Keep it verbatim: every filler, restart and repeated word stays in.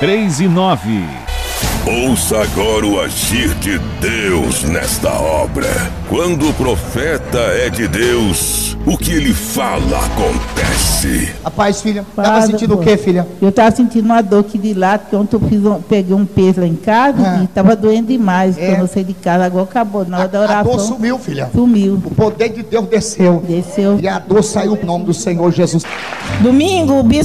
três e nove. Ouça agora o agir de Deus nesta obra. Quando o profeta é de Deus, o que ele fala acontece. Rapaz, filha, Para, tava sentindo pô. o que, filha? Eu tava sentindo uma dor aqui de lado, que ontem eu fiz um, peguei um peso lá em casa Ah. e tava doendo demais, É. quando eu saí de casa, agora acabou, na hora da A, a oração, dor sumiu, filha. sumiu, O poder de Deus desceu. desceu. E a dor saiu no nome do Senhor Jesus. Domingo, o bispo